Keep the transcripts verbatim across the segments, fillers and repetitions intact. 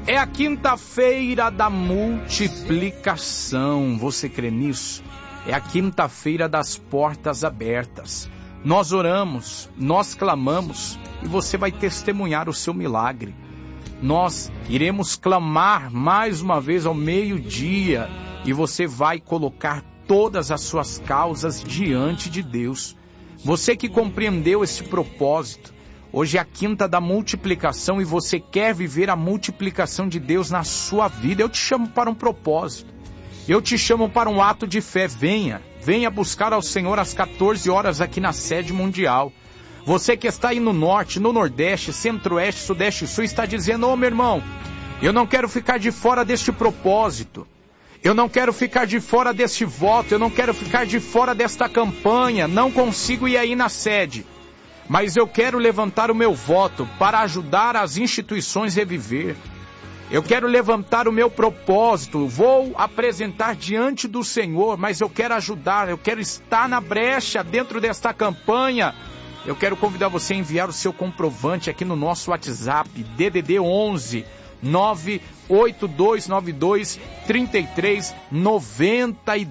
É a quinta-feira da multiplicação. Você crê nisso? É a quinta-feira das portas abertas. Nós oramos, nós clamamos e você vai testemunhar o seu milagre. Nós iremos clamar mais uma vez ao meio-dia e você vai colocar todas as suas causas diante de Deus. Você que compreendeu esse propósito, hoje é a quinta da multiplicação e você quer viver a multiplicação de Deus na sua vida. Eu te chamo para um propósito. Eu te chamo para um ato de fé. Venha, venha buscar ao Senhor às quatorze horas aqui na sede mundial. Você que está aí no norte, no nordeste, centro-oeste, sudeste e sul, está dizendo: ô meu irmão, eu não quero ficar de fora deste propósito. Eu não quero ficar de fora deste voto. Eu não quero ficar de fora desta campanha. Não consigo ir aí na sede. Mas eu quero levantar o meu voto para ajudar as instituições a reviver. Eu quero levantar o meu propósito. Vou apresentar diante do Senhor, mas eu quero ajudar. Eu quero estar na brecha dentro desta campanha. Eu quero convidar você a enviar o seu comprovante aqui no nosso WhatsApp, D D D onze, nove oito dois nove dois, três três nove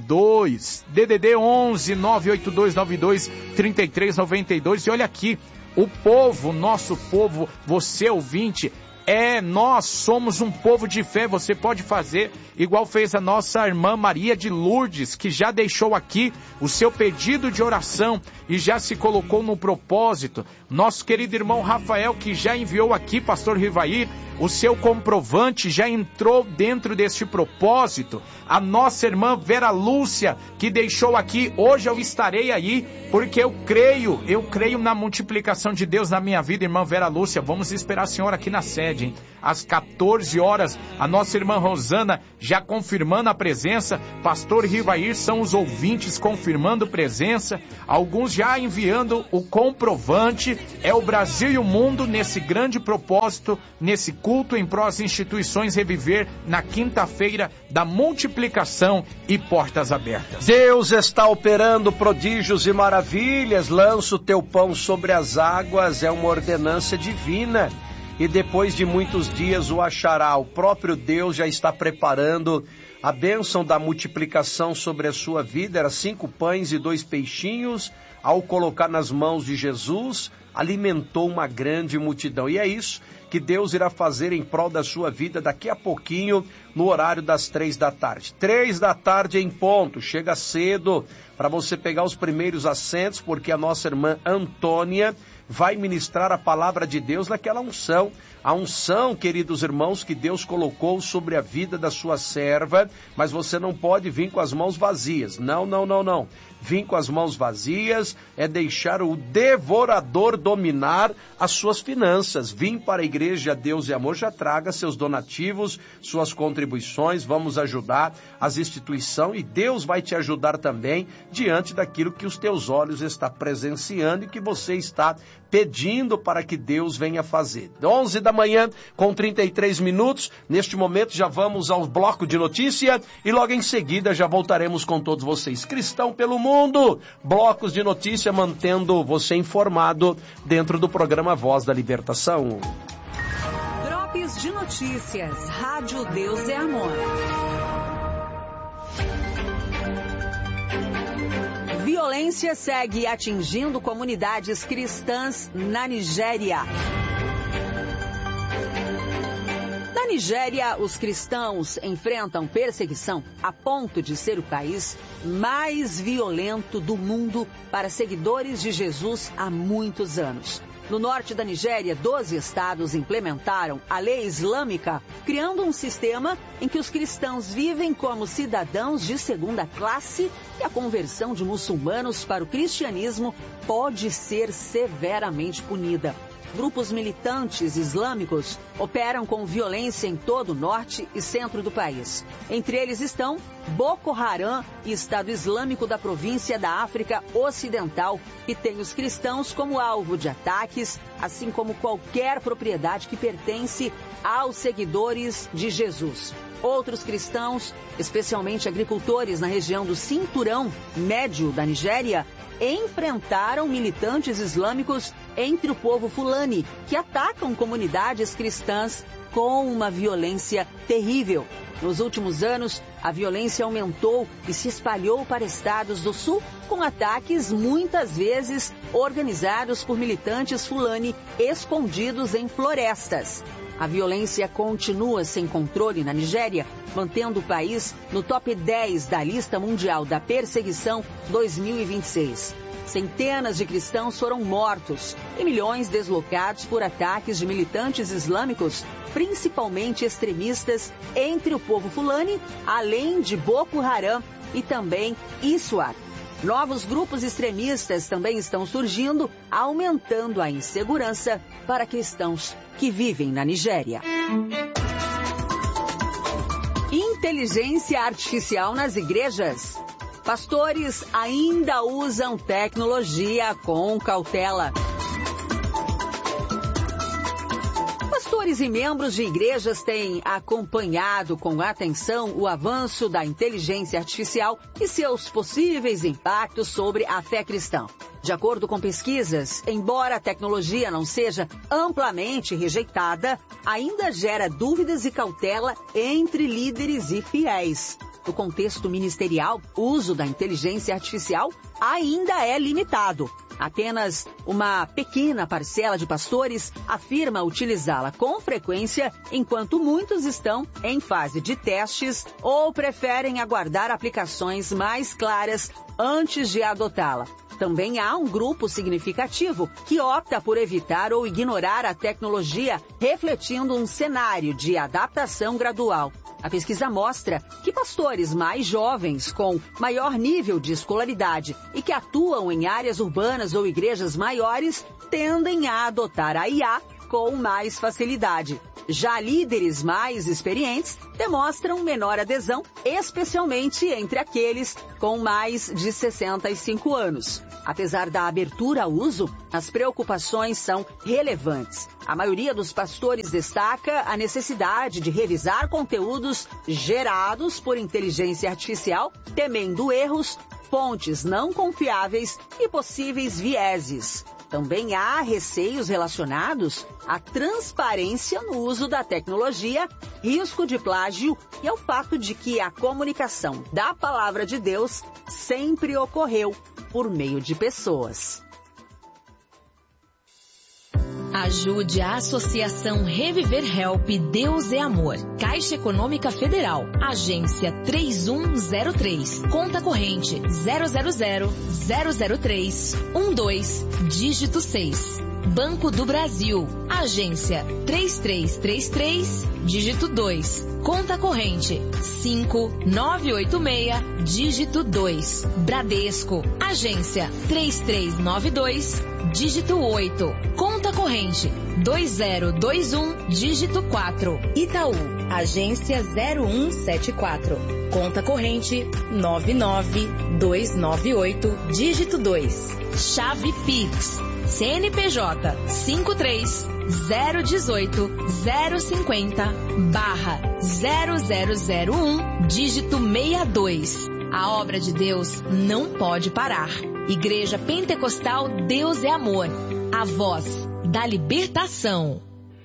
dois. D D D onze, nove oito dois nove dois, três três nove dois. E olha aqui, o povo, nosso povo, você ouvinte, é, nós somos um povo de fé. Você pode fazer igual fez a nossa irmã Maria de Lourdes, que já deixou aqui o seu pedido de oração e já se colocou no propósito. Nosso querido irmão Rafael, que já enviou aqui, pastor Rivair, o seu comprovante, já entrou dentro deste propósito. A nossa irmã Vera Lúcia, que deixou aqui: hoje eu estarei aí, porque eu creio, eu creio na multiplicação de Deus na minha vida. Irmã Vera Lúcia, vamos esperar a senhora aqui na sede, hein? Às quatorze horas, a nossa irmã Rosana já confirmando a presença. Pastor Rivair, são os ouvintes confirmando presença. Alguns já enviando o comprovante. É o Brasil e o mundo nesse grande propósito, nesse culto em prol das instituições reviver na quinta-feira da multiplicação e portas abertas. Deus está operando prodígios e maravilhas. Lança o teu pão sobre as águas, é uma ordenança divina. E depois de muitos dias o achará. O próprio Deus já está preparando a bênção da multiplicação sobre a sua vida. Era cinco pães e dois peixinhos. Ao colocar nas mãos de Jesus, alimentou uma grande multidão. E é isso que Deus irá fazer em prol da sua vida daqui a pouquinho, no horário das três da tarde. Três da tarde em ponto. Chega cedo para você pegar os primeiros assentos, porque a nossa irmã Antônia vai ministrar a palavra de Deus naquela unção. A unção, queridos irmãos, que Deus colocou sobre a vida da sua serva, mas você não pode vir com as mãos vazias. Não, não, não, não. Vir com as mãos vazias é deixar o devorador dominar as suas finanças. Vim para a Igreja Deus e Amor, já traga seus donativos, suas contribuições, vamos ajudar as instituições e Deus vai te ajudar também diante daquilo que os teus olhos estão presenciando e que você está pedindo para que Deus venha fazer. onze da manhã, com trinta e três minutos, neste momento já vamos ao bloco de notícia e logo em seguida já voltaremos com todos vocês. Cristão pelo mundo, blocos de notícia mantendo você informado dentro do programa Voz da Libertação. Drops de notícias, Rádio Deus é Amor. Violência segue atingindo comunidades cristãs na Nigéria. Na Nigéria, os cristãos enfrentam perseguição a ponto de ser o país mais violento do mundo para seguidores de Jesus há muitos anos. No norte da Nigéria, doze estados implementaram a lei islâmica, criando um sistema em que os cristãos vivem como cidadãos de segunda classe e a conversão de muçulmanos para o cristianismo pode ser severamente punida. Grupos militantes islâmicos operam com violência em todo o norte e centro do país. Entre eles estão Boko Haram e Estado Islâmico da província da África Ocidental, que tem os cristãos como alvo de ataques, assim como qualquer propriedade que pertence aos seguidores de Jesus. Outros cristãos, especialmente agricultores na região do Cinturão Médio da Nigéria, enfrentaram militantes islâmicos entre o povo fulani, que atacam comunidades cristãs com uma violência terrível. Nos últimos anos, a violência aumentou e se espalhou para estados do sul, com ataques muitas vezes organizados por militantes fulani escondidos em florestas. A violência continua sem controle na Nigéria, mantendo o país no top dez da lista mundial da perseguição dois mil e vinte e seis. Centenas de cristãos foram mortos e milhões deslocados por ataques de militantes islâmicos, principalmente extremistas, entre o povo fulani, além de Boko Haram e também ISWAP. Novos grupos extremistas também estão surgindo, aumentando a insegurança para cristãos que vivem na Nigéria. Inteligência artificial nas igrejas. Pastores ainda usam tecnologia com cautela. Pastores e membros de igrejas têm acompanhado com atenção o avanço da inteligência artificial e seus possíveis impactos sobre a fé cristã. De acordo com pesquisas, embora a tecnologia não seja amplamente rejeitada, ainda gera dúvidas e cautela entre líderes e fiéis. No contexto ministerial, o uso da inteligência artificial ainda é limitado. Apenas uma pequena parcela de pastores afirma utilizá-la com frequência, enquanto muitos estão em fase de testes ou preferem aguardar aplicações mais claras antes de adotá-la. Também há um grupo significativo que opta por evitar ou ignorar a tecnologia, refletindo um cenário de adaptação gradual. A pesquisa mostra que pastores mais jovens, com maior nível de escolaridade e que atuam em áreas urbanas ou igrejas maiores, tendem a adotar a I A com mais facilidade. Já líderes mais experientes demonstram menor adesão, especialmente entre aqueles com mais de sessenta e cinco anos. Apesar da abertura ao uso, as preocupações são relevantes. A maioria dos pastores destaca a necessidade de revisar conteúdos gerados por inteligência artificial, temendo erros, fontes não confiáveis e possíveis vieses. Também há receios relacionados à transparência no uso da tecnologia, risco de plágio e ao fato de que a comunicação da palavra de Deus sempre ocorreu por meio de pessoas. Ajude a Associação Reviver Help Deus é Amor. Caixa Econômica Federal. Agência três um zero três. Conta corrente zero zero zero zero zero três um dois. Dígito seis. Banco do Brasil. Agência três três três três. Dígito dois. Conta corrente cinco nove oito seis. Dígito dois. Bradesco. Agência três três nove dois. Dígito oito. Conta corrente dois zero dois um, dígito quatro. Itaú, agência zero um sete quatro. Conta corrente nove nove dois nove oito, dígito dois. Chave Pix, C N P J cinco três zero um oito zero cinco zero barra zero zero zero um, dígito sessenta e dois. A obra de Deus não pode parar. Igreja Pentecostal Deus é Amor. A voz da libertação.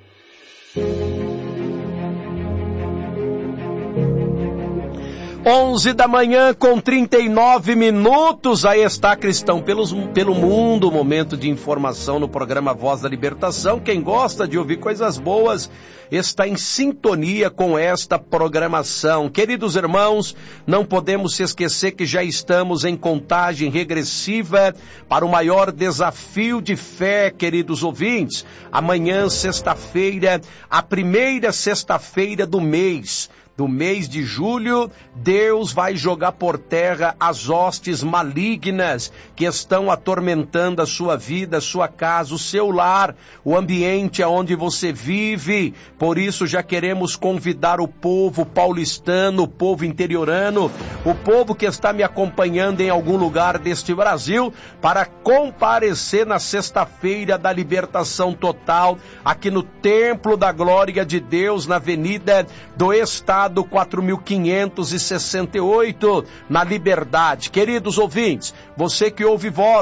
Onze da manhã com trinta e nove minutos, aí está Cristão pelos, pelo Mundo, momento de informação no programa Voz da Libertação. Quem gosta de ouvir coisas boas está em sintonia com esta programação. Queridos irmãos, não podemos se esquecer que já estamos em contagem regressiva para o maior desafio de fé, queridos ouvintes. Amanhã, sexta-feira, a primeira sexta-feira do mês. Do mês de julho, Deus vai jogar por terra as hostes malignas que estão atormentando a sua vida, a sua casa, o seu lar, o ambiente onde você vive. Por isso já queremos convidar o povo paulistano, o povo interiorano, o povo que está me acompanhando em algum lugar deste Brasil, para comparecer na sexta-feira da libertação total, aqui no Templo da Glória de Deus, na Avenida do Estado, quatro mil quinhentos e sessenta e oito, na Liberdade. Queridos ouvintes, você que ouve voz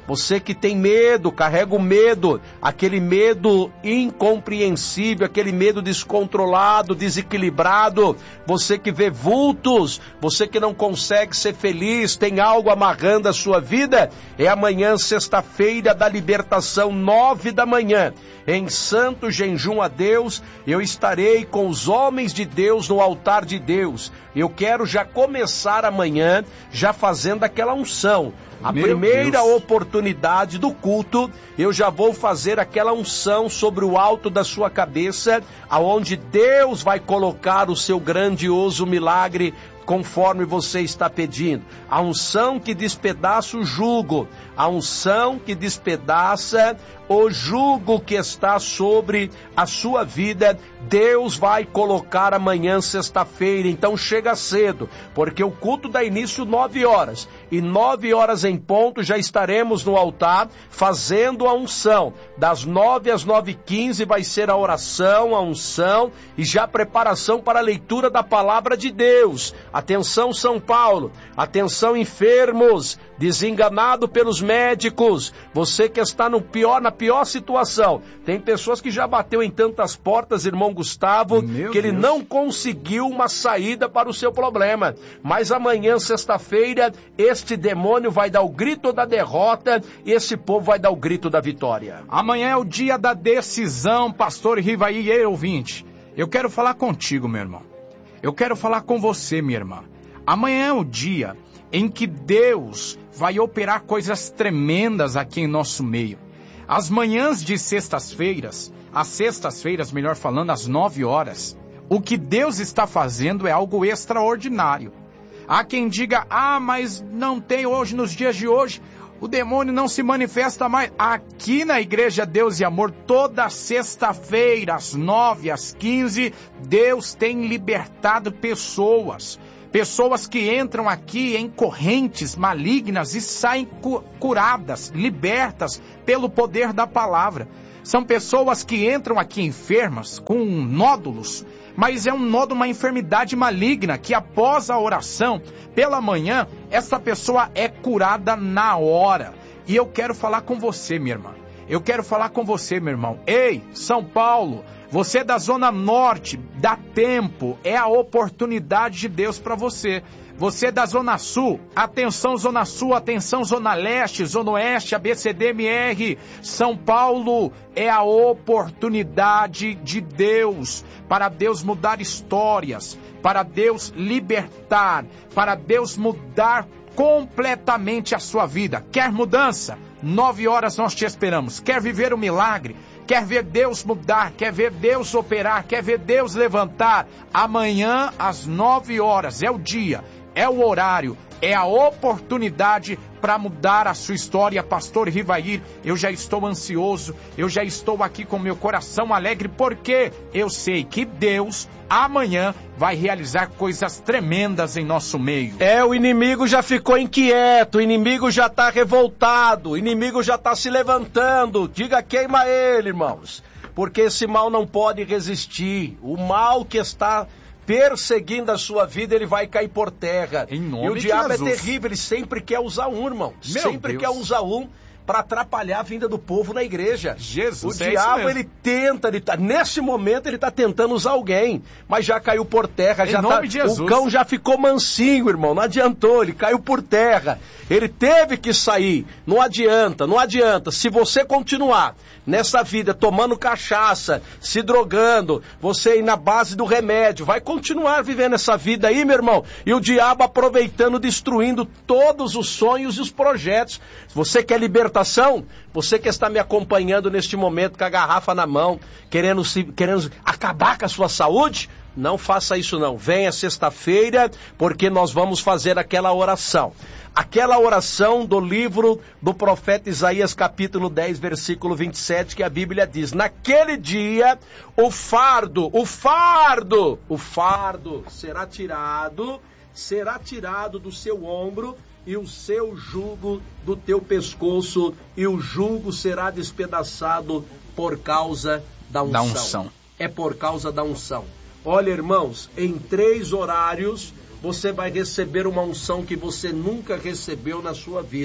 Você que tem medo, carrega o medo, aquele medo incompreensível, aquele medo descontrolado, desequilibrado. Você que vê vultos, você que não consegue ser feliz, tem algo amarrando a sua vida. É amanhã, sexta-feira da libertação, nove da manhã. Em santo jejum a Deus, eu estarei com os homens de Deus no altar de Deus. Eu quero já começar amanhã, já fazendo aquela unção. A Meu primeira Deus. oportunidade do culto, eu já vou fazer aquela unção sobre o alto da sua cabeça, aonde Deus vai colocar o seu grandioso milagre, conforme você está pedindo. A unção que despedaça o jugo, a unção que despedaça o jugo que está sobre a sua vida, Deus vai colocar amanhã, sexta-feira. Então chega cedo, porque o culto dá início nove horas, e nove horas em ponto já estaremos no altar fazendo a unção. Das nove às nove e quinze vai ser a oração, a unção e já a preparação para a leitura da palavra de Deus. Atenção, São Paulo, atenção, enfermos, desenganado pelos médicos, você que está no pior, na pior situação. Tem pessoas que já bateu em tantas portas, irmão Gustavo, Meu que ele Deus. não conseguiu uma saída para o seu problema. Mas amanhã, sexta-feira, este demônio vai dar o grito da derrota e esse povo vai dar o grito da vitória. Amanhã é o dia da decisão, pastor Rivaí e ouvinte. Eu quero falar contigo, meu irmão. Eu quero falar com você, minha irmã. Amanhã é o dia em que Deus vai operar coisas tremendas aqui em nosso meio. As manhãs de sextas-feiras, às sextas-feiras, melhor falando, às nove horas, o que Deus está fazendo é algo extraordinário. Há quem diga, ah, mas não tem hoje, nos dias de hoje, o demônio não se manifesta mais. Aqui na Igreja Deus e Amor, toda sexta-feira, às nove, às quinze, Deus tem libertado pessoas. Pessoas que entram aqui em correntes malignas e saem cu- curadas, libertas pelo poder da palavra. São pessoas que entram aqui enfermas, com nódulos, mas é um nódulo, uma enfermidade maligna, que após a oração, pela manhã, essa pessoa é curada na hora. E eu quero falar com você, minha irmã. Eu quero falar com você, meu irmão. Ei, São Paulo, você da Zona Norte, dá tempo, é a oportunidade de Deus para você. Você da Zona Sul, atenção Zona Sul, atenção Zona Leste, Zona Oeste, A B C D M R, São Paulo, é a oportunidade de Deus, para Deus mudar histórias, para Deus libertar, para Deus mudar completamente a sua vida. Quer mudança? Nove horas nós te esperamos. Quer viver o milagre? Quer ver Deus mudar? Quer ver Deus operar? Quer ver Deus levantar? Amanhã às nove horas é o dia, é o horário, é a oportunidade para mudar a sua história. Pastor Rivair, eu já estou ansioso, eu já estou aqui com meu coração alegre, porque eu sei que Deus amanhã vai realizar coisas tremendas em nosso meio. É, o inimigo já ficou inquieto, o inimigo já está revoltado, o inimigo já está se levantando. Diga, queima ele, irmãos, porque esse mal não pode resistir. O mal que está perseguindo a sua vida, ele vai cair por terra. Em nome e o de diabo Jesus. é terrível, ele sempre quer usar um, irmão. Meu sempre Deus. quer usar um para atrapalhar a vinda do povo na igreja. Jesus, o é diabo, isso mesmo. ele tenta, ele tá, nesse momento ele está tentando usar alguém, mas já caiu por terra. Em já nome tá, de Jesus. O cão já ficou mansinho, irmão, não adiantou, ele caiu por terra. Ele teve que sair, não adianta, não adianta. Se você continuar nessa vida tomando cachaça, se drogando, você ir na base do remédio, vai continuar vivendo essa vida aí, meu irmão, e o diabo aproveitando, destruindo todos os sonhos e os projetos. Você quer libertação? Você que está me acompanhando neste momento com a garrafa na mão, querendo, se, querendo acabar com a sua saúde? Não faça isso não. Venha sexta-feira, porque nós vamos fazer aquela oração. Aquela oração do livro do profeta Isaías, capítulo dez, versículo vinte e sete, que a Bíblia diz: naquele dia, o fardo, o fardo, o fardo será tirado, será tirado do seu ombro, e o seu jugo do teu pescoço, e o jugo será despedaçado por causa da unção. Da unção. É por causa da unção. Olha, irmãos, em três horários você vai receber uma unção que você nunca recebeu na sua vida.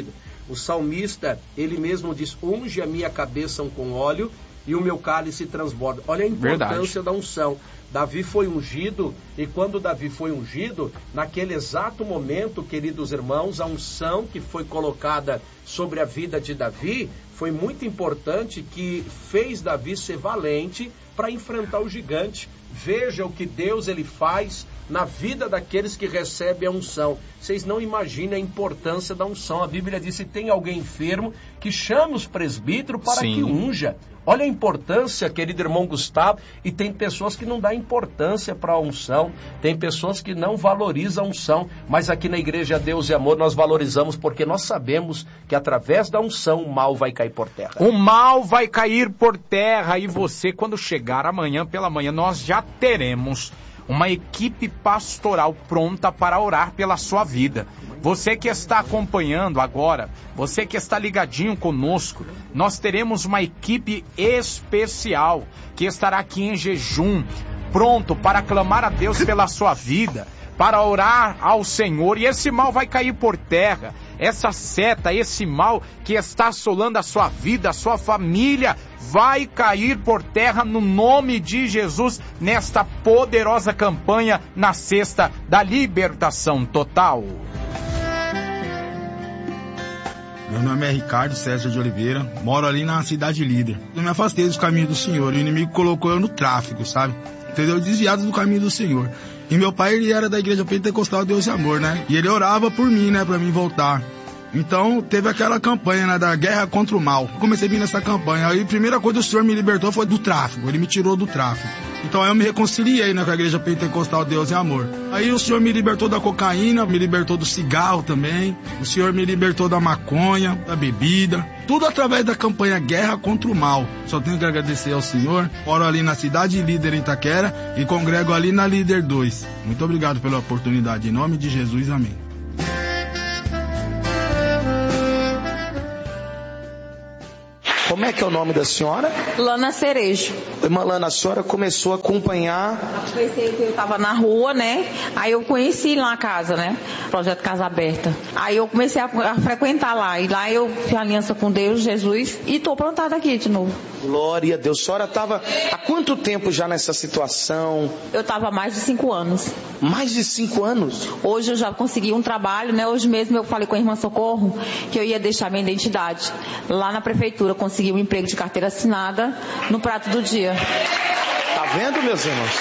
O salmista, ele mesmo diz, unge a minha cabeça com óleo e o meu cálice transborda. Olha a importância Verdade. Da unção. Davi foi ungido, e quando Davi foi ungido, naquele exato momento, queridos irmãos, a unção que foi colocada sobre a vida de Davi foi muito importante, que fez Davi ser valente para enfrentar o gigante. Veja o que Deus ele faz na vida daqueles que recebem a unção. Vocês não imaginam a importância da unção. A Bíblia diz, se tem alguém enfermo, que chame os presbíteros para Sim. que unja. Olha a importância, querido irmão Gustavo, e tem pessoas que não dão importância para a unção, tem pessoas que não valorizam a unção, mas aqui na Igreja Deus e Amor nós valorizamos, porque nós sabemos que através da unção o mal vai cair por terra. O mal vai cair por terra, e você, quando chegar amanhã pela manhã, nós já teremos uma equipe pastoral pronta para orar pela sua vida. Você que está acompanhando agora, você que está ligadinho conosco, nós teremos uma equipe especial que estará aqui em jejum, pronto para clamar a Deus pela sua vida, para orar ao Senhor, e esse mal vai cair por terra. Essa seta, esse mal que está assolando a sua vida, a sua família, vai cair por terra no nome de Jesus, nesta poderosa campanha na Sexta da Libertação Total. Meu nome é Ricardo César de Oliveira, moro ali na Cidade Líder. Eu me afastei dos caminhos do Senhor, o inimigo colocou eu no tráfico, sabe? Entendeu? Desviado do caminho do Senhor. E meu pai, ele era da Igreja Pentecostal Deus e Amor, né? E ele orava por mim, né, pra mim voltar. Então, teve aquela campanha, né, da guerra contra o mal. Comecei a vir nessa campanha. Aí, a primeira coisa que o Senhor me libertou foi do tráfico. Ele me tirou do tráfico. Então, aí eu me reconciliei, né, com a Igreja Pentecostal Deus e Amor. Aí, o Senhor me libertou da cocaína, me libertou do cigarro também. O Senhor me libertou da maconha, da bebida. Tudo através da campanha Guerra contra o Mal. Só tenho que agradecer ao Senhor. Moro ali na Cidade Líder, em Itaquera, e congrego ali na Líder dois. Muito obrigado pela oportunidade. Em nome de Jesus, amém. Como é que é o nome da senhora? Lana Cerejo. Irmã Lana, a senhora começou a acompanhar... Eu estava na rua, né? Aí eu conheci lá a casa, né? Projeto Casa Aberta. Aí eu comecei a, a frequentar lá. E lá eu fiz aliança com Deus, Jesus, e estou plantada aqui de novo. Glória a Deus. A senhora estava há quanto tempo já nessa situação? Eu estava há mais de cinco anos. Mais de cinco anos? Hoje eu já consegui um trabalho, né? Hoje mesmo eu falei com a irmã Socorro que eu ia deixar minha identidade lá na prefeitura. Consegui um emprego de carteira assinada no prato do dia. Tá vendo, meus irmãos?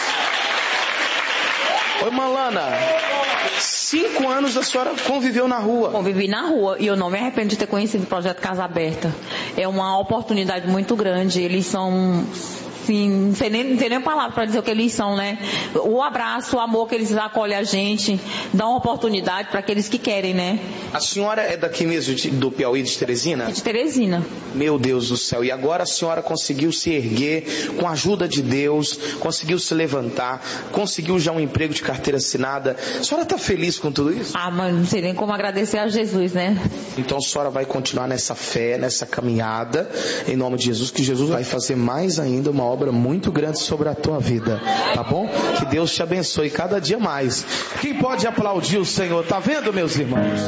Oi, Malana. Cinco anos a senhora conviveu na rua. Convivi na rua e eu não me arrependo de ter conhecido o Projeto Casa Aberta. É uma oportunidade muito grande. Eles são... Sim, não sei nem, não sei nem palavra para dizer o que eles são, né? O abraço, o amor que eles acolhem a gente, dão oportunidade para aqueles que querem, né? A senhora é daqui mesmo, de, do Piauí, de Teresina? É de Teresina. Meu Deus do céu, e agora a senhora conseguiu se erguer com a ajuda de Deus, conseguiu se levantar, conseguiu já um emprego de carteira assinada. A senhora está feliz com tudo isso? Ah, mas não sei nem como agradecer a Jesus, né? Então a senhora vai continuar nessa fé, nessa caminhada, em nome de Jesus, que Jesus vai fazer mais ainda uma obra muito grande sobre a tua vida, tá bom? Que Deus te abençoe cada dia mais. Quem pode aplaudir o Senhor? Tá vendo, meus irmãos?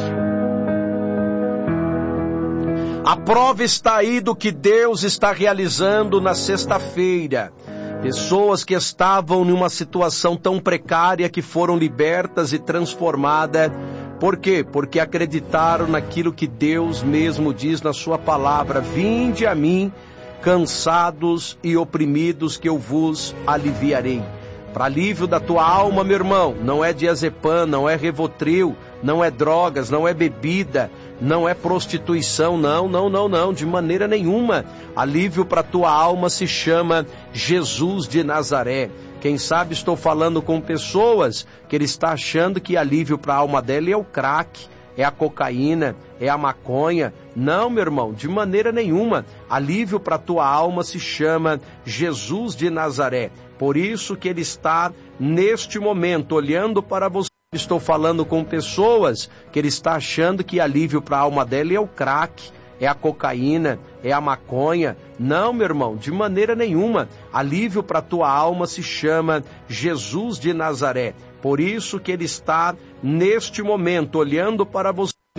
A prova está aí do que Deus está realizando na sexta-feira. Pessoas que estavam numa situação tão precária que foram libertas e transformadas. Por quê? Porque acreditaram naquilo que Deus mesmo diz na sua palavra: vinde a mim, cansados e oprimidos, que eu vos aliviarei. Para alívio da tua alma, meu irmão, não é diazepam, não é Rivotril, não é drogas, não é bebida, não é prostituição, não, não, não, não, de maneira nenhuma. Alívio para tua alma se chama Jesus de Nazaré. Quem sabe estou falando com pessoas que ele está achando que alívio para a alma dela é o crack, é a cocaína, é a maconha. Não, meu irmão, de maneira nenhuma. Alívio para a tua alma se chama Jesus de Nazaré. Por isso que ele está, neste momento, olhando para você. Estou falando com pessoas que ele está achando que alívio para a alma dela é o crack, é a cocaína, é a maconha. Não, meu irmão, de maneira nenhuma. Alívio para a tua alma se chama Jesus de Nazaré. Por isso que ele está, neste momento, olhando para você.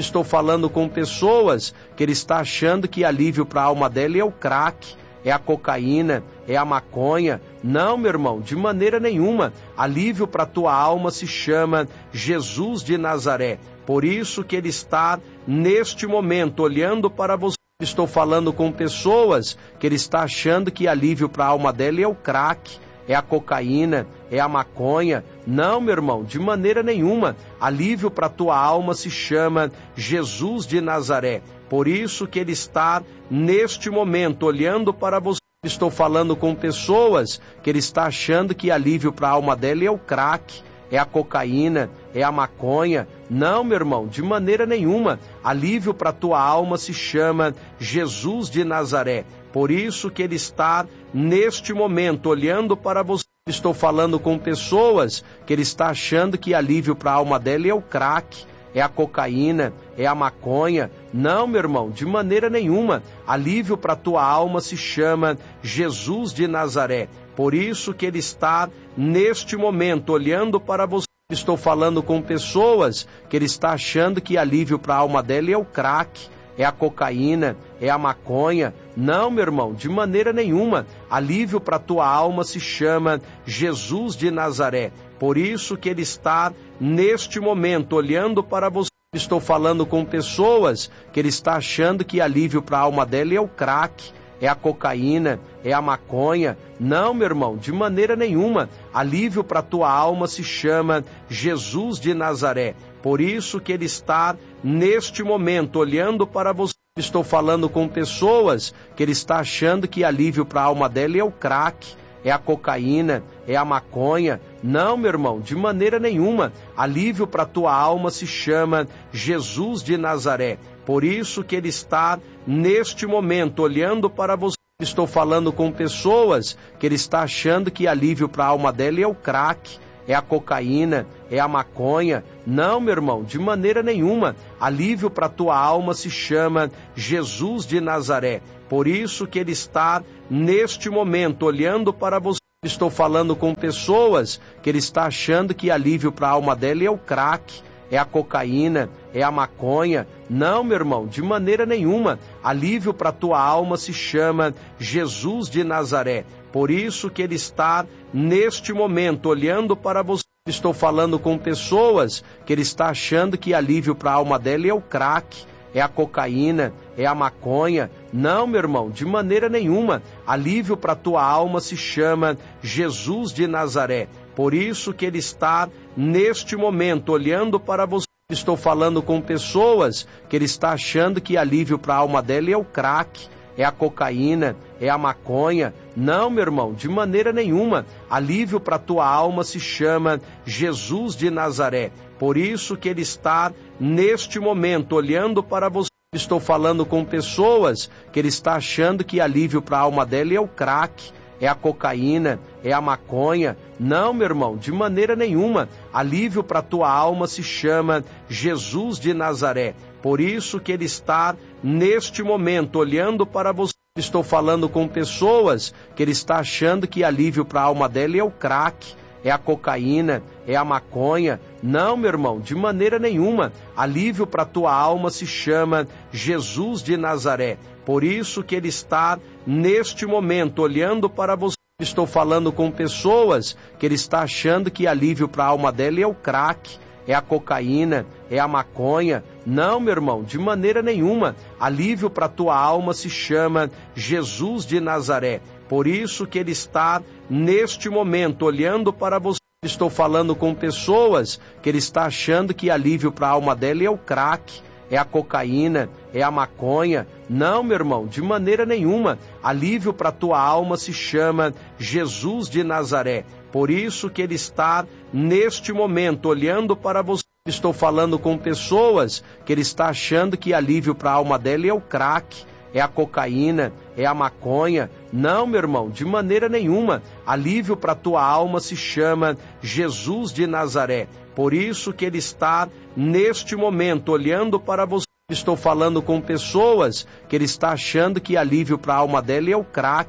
Estou falando com pessoas que ele está achando que alívio para a alma dela é o crack, é a cocaína, é a maconha. Não, meu irmão, de maneira nenhuma. Alívio para a tua alma se chama Jesus de Nazaré. Por isso que ele está neste momento olhando para você. Estou falando com pessoas que ele está achando que alívio para a alma dela é o crack, é a cocaína, é a maconha. Não, meu irmão, de maneira nenhuma. Alívio para a tua alma se chama Jesus de Nazaré. Por isso que ele está neste momento olhando para você. Estou falando com pessoas que ele está achando que alívio para a alma dela é o crack, é a cocaína, é a maconha. Não, meu irmão, de maneira nenhuma. Alívio para a tua alma se chama Jesus de Nazaré. Por isso que ele está neste momento olhando para você. Estou falando com pessoas que ele está achando que alívio para a alma dela é o crack, é a cocaína, é a maconha. Não, meu irmão, de maneira nenhuma. Alívio para a tua alma se chama Jesus de Nazaré. Por isso que ele está neste momento olhando para você. Estou falando com pessoas que ele está achando que alívio para a alma dela é o crack, é a cocaína, é a maconha. Não, meu irmão, de maneira nenhuma. Alívio para a tua alma se chama Jesus de Nazaré. Por isso que ele está neste momento olhando para você. Estou falando com pessoas que ele está achando que alívio para a alma dela é o crack, é a cocaína, é a maconha. Não, meu irmão, de maneira nenhuma. Alívio para a tua alma se chama Jesus de Nazaré. Por isso que ele está neste momento olhando para você. Estou falando com pessoas que ele está achando que alívio para a alma dela é o crack, é a cocaína, é a maconha. Não, meu irmão, de maneira nenhuma. Alívio para a tua alma se chama Jesus de Nazaré. Por isso que ele está neste momento olhando para você. Estou falando com pessoas que ele está achando que alívio para a alma dela é o crack, é a cocaína, é a maconha. Não, meu irmão, de maneira nenhuma. Alívio para a tua alma se chama Jesus de Nazaré. Por isso que ele está neste momento olhando para você. Estou falando com pessoas que ele está achando que alívio para a alma dela é o crack, é a cocaína, é a maconha. Não, meu irmão, de maneira nenhuma. Alívio para a tua alma se chama Jesus de Nazaré. Por isso que ele está neste momento olhando para você. Estou falando com pessoas que ele está achando que alívio para a alma dela é o crack, é a cocaína, é a maconha. Não, meu irmão, de maneira nenhuma. Alívio para a tua alma se chama Jesus de Nazaré. Por isso que ele está neste momento olhando para você. Estou falando com pessoas que ele está achando que alívio para a alma dela é o crack, é a cocaína, é a maconha. Não, meu irmão, de maneira nenhuma. Alívio para a tua alma se chama Jesus de Nazaré. Por isso que ele está neste momento olhando para você. Estou falando com pessoas que ele está achando que alívio para a alma dela é o crack, é a cocaína, é a maconha. Não, meu irmão, de maneira nenhuma. Alívio para a tua alma se chama Jesus de Nazaré. Por isso que ele está neste momento olhando para você. Estou falando com pessoas que ele está achando que alívio para a alma dela é o crack, é a cocaína, é a maconha. Não, meu irmão, de maneira nenhuma. Alívio para a tua alma se chama Jesus de Nazaré. Por isso que ele está neste momento olhando para você. Estou falando com pessoas que ele está achando que alívio para a alma dela é o crack, é a cocaína, é a maconha. Não, meu irmão, de maneira nenhuma. Alívio para a tua alma se chama Jesus de Nazaré. Por isso que ele está neste momento olhando para você. Estou falando com pessoas que ele está achando que alívio para a alma dela é o crack, é a cocaína, é a maconha. Não, meu irmão, de maneira nenhuma. Alívio para a tua alma se chama Jesus de Nazaré. Por isso que ele está neste momento olhando para você. Estou falando com pessoas que ele está achando que alívio para a alma dela é o crack, é a cocaína, é a maconha. Não, meu irmão, de maneira nenhuma. Alívio para a tua alma se chama Jesus de Nazaré. Por isso que ele está neste momento olhando para você. Estou falando com pessoas que ele está achando que alívio para a alma dela é o crack,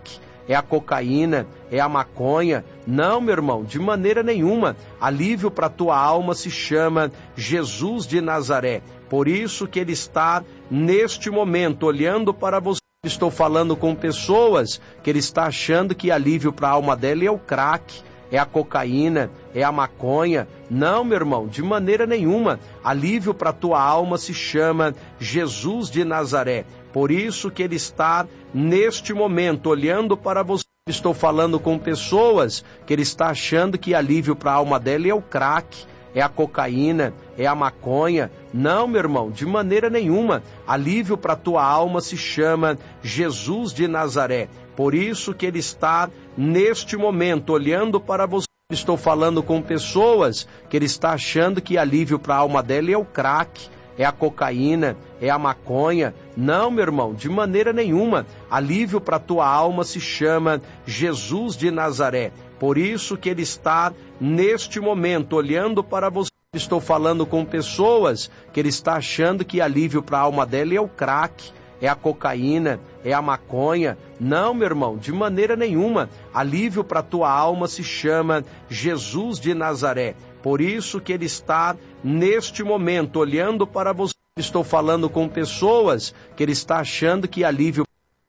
é a cocaína, é a maconha. Não, meu irmão, de maneira nenhuma. Alívio para a tua alma se chama Jesus de Nazaré. Por isso que ele está neste momento olhando para você. Estou falando com pessoas que ele está achando que alívio para a alma dela é o crack, é a cocaína, é a maconha. Não, meu irmão, de maneira nenhuma. Alívio para a tua alma se chama Jesus de Nazaré. Por isso que ele está neste momento olhando para você. Estou falando com pessoas que ele está achando que alívio para a alma dela é o crack, é a cocaína, é a maconha. Não, meu irmão, de maneira nenhuma. Alívio para a tua alma se chama Jesus de Nazaré. Por isso que ele está neste momento olhando para você. Estou falando com pessoas que ele está achando que alívio para a alma dela é o crack, é a cocaína, é a maconha. Não, meu irmão, de maneira nenhuma. Alívio para a tua alma se chama Jesus de Nazaré. Por isso que ele está neste momento olhando para você. Estou falando com pessoas que ele está achando que alívio para a alma dela é o crack, é a cocaína, é a maconha. Não, meu irmão, de maneira nenhuma. Alívio para a tua alma se chama Jesus de Nazaré. Por isso que ele está neste momento olhando para você. Estou falando com pessoas que ele está achando que alívio...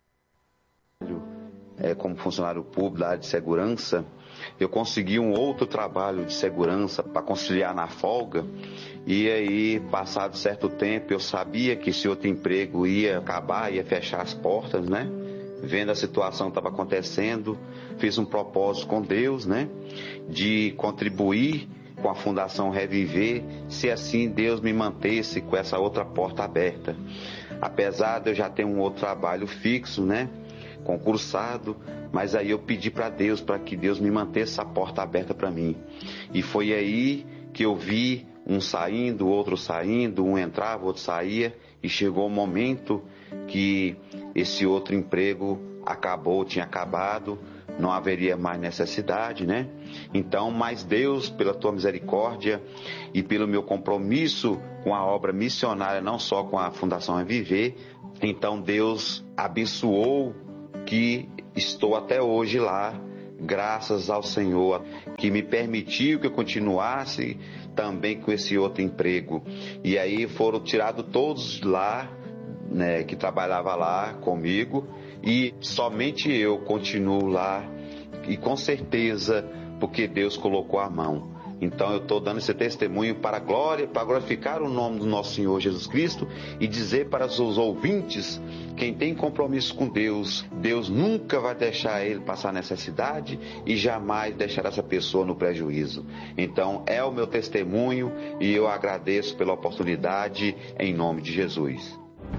É, como funcionário público da área de segurança, eu consegui um outro trabalho de segurança para conciliar na folga. E aí, passado certo tempo, eu sabia que esse outro emprego ia acabar, ia fechar as portas, né? Vendo a situação que estava acontecendo, fiz um propósito com Deus, né? De contribuir com a Fundação Reviver, se assim Deus me mantesse com essa outra porta aberta. Apesar de eu já ter um outro trabalho fixo, né? Concursado, mas aí eu pedi para Deus, para que Deus me mantesse essa porta aberta para mim. E foi aí que eu vi um saindo, outro saindo, um entrava, outro saía, e chegou o momento que esse outro emprego acabou, tinha acabado, não haveria mais necessidade, né? Então, mas Deus, pela tua misericórdia e pelo meu compromisso com a obra missionária, não só com a Fundação Reviver, então Deus abençoou que estou até hoje lá, graças ao Senhor, que me permitiu que eu continuasse também com esse outro emprego. E aí foram tirados todos lá, né, que trabalhava lá comigo, e somente eu continuo lá, e com certeza, porque Deus colocou a mão. Então eu estou dando esse testemunho para a glória, para glorificar o nome do nosso Senhor Jesus Cristo e dizer para os ouvintes, quem tem compromisso com Deus, Deus nunca vai deixar ele passar necessidade e jamais deixará essa pessoa no prejuízo. Então é o meu testemunho e eu agradeço pela oportunidade em nome de Jesus.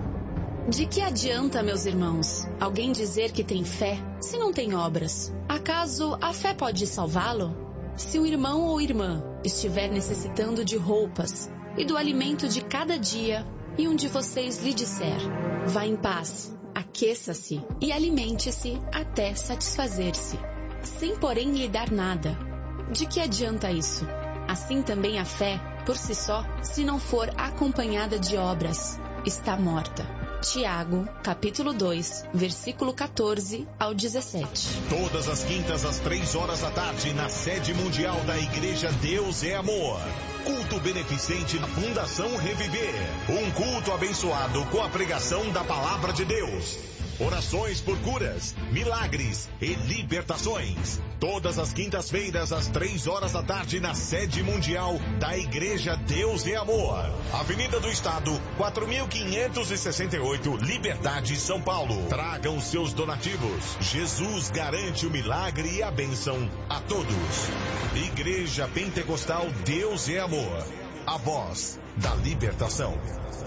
De que adianta, meus irmãos, alguém dizer que tem fé se não tem obras? Acaso a fé pode salvá-lo? Se um irmão ou irmã estiver necessitando de roupas e do alimento de cada dia, e um de vocês lhe disser, vá em paz, aqueça-se e alimente-se até satisfazer-se, sem porém lhe dar nada, de que adianta isso? Assim também a fé, por si só, se não for acompanhada de obras, está morta. Tiago, capítulo dois, versículo quatorze ao dezessete. Todas as quintas às três horas da tarde, na sede mundial da Igreja Deus é Amor. Culto beneficente da Fundação Reviver. Um culto abençoado com a pregação da Palavra de Deus. Orações por curas, milagres e libertações. Todas as quintas-feiras, às três horas da tarde, na sede mundial da Igreja Deus é Amor. Avenida do Estado, quatro mil quinhentos e sessenta e oito, Liberdade, São Paulo. Tragam seus donativos. Jesus garante o milagre e a bênção a todos. Igreja Pentecostal Deus é Amor. A voz da libertação.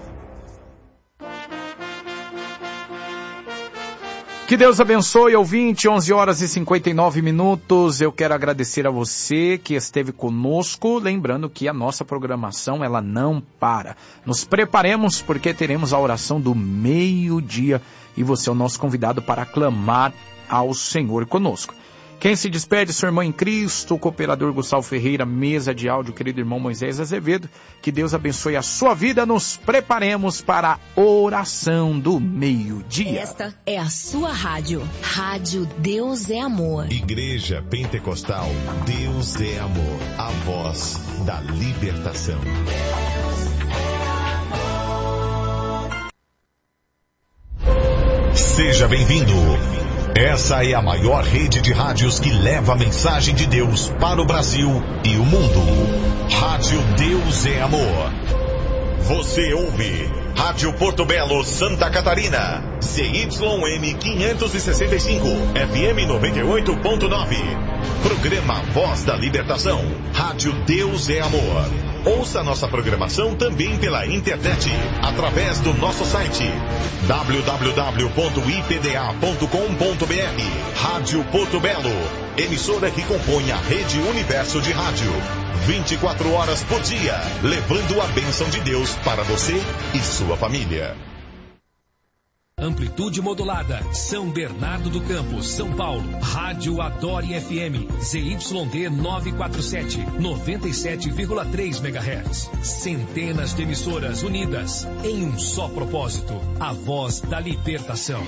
Que Deus abençoe, ouvinte, onze horas e cinquenta e nove minutos. Eu quero agradecer a você que esteve conosco, lembrando que a nossa programação, ela não para. Nos preparemos porque teremos a oração do meio-dia e você é o nosso convidado para clamar ao Senhor conosco. Quem se despede, sua irmã em Cristo, o cooperador Gustavo Ferreira, mesa de áudio, querido irmão Moisés Azevedo. Que Deus abençoe a sua vida. Nos preparemos para a oração do meio-dia. Esta é a sua rádio. Rádio Deus é Amor. Igreja Pentecostal Deus é Amor. A voz da libertação. Seja bem-vindo. Essa é a maior rede de rádios que leva a mensagem de Deus para o Brasil e o mundo. Rádio Deus é Amor. Você ouve Rádio Porto Belo, Santa Catarina. C Y M quinhentos e sessenta e cinco, F M noventa e oito ponto nove. Programa Voz da Libertação. Rádio Deus é Amor. Ouça nossa programação também pela internet, através do nosso site w w w ponto i p d a ponto com ponto b r. Rádio Porto Belo, emissora que compõe a Rede Universo de Rádio. vinte e quatro horas por dia, levando a bênção de Deus para você e sua família. Amplitude modulada, São Bernardo do Campo, São Paulo. Rádio Adore F M, Z Y D novecentos e quarenta e sete, noventa e sete vírgula três megahertz. Centenas de emissoras unidas em um só propósito, a voz da libertação.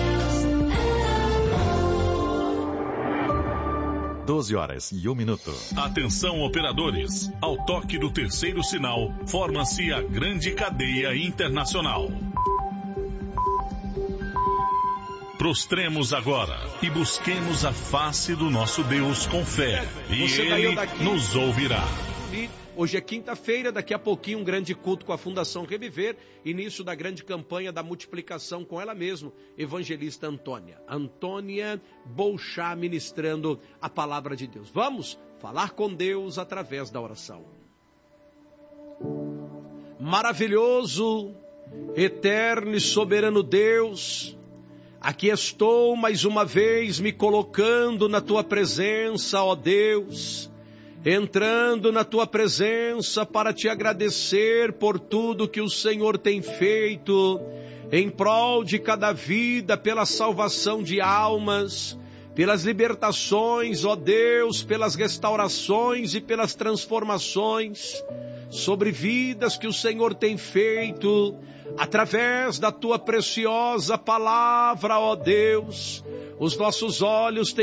doze horas e um minuto. Atenção, operadores. Ao toque do terceiro sinal, forma-se a grande cadeia internacional. Prostremos agora e busquemos a face do nosso Deus com fé, e Ele nos ouvirá. Hoje é quinta-feira, daqui a pouquinho um grande culto com a Fundação Reviver, início da grande campanha da multiplicação com ela mesma, evangelista Antônia. Antônia Bolchá ministrando a palavra de Deus. Vamos falar com Deus através da oração. Maravilhoso, eterno e soberano Deus, aqui estou mais uma vez me colocando na tua presença, ó Deus, entrando na tua presença para te agradecer por tudo que o Senhor tem feito em prol de cada vida, pela salvação de almas, pelas libertações, ó Deus, pelas restaurações e pelas transformações sobre vidas que o Senhor tem feito através da tua preciosa palavra, ó Deus. Os nossos olhos têm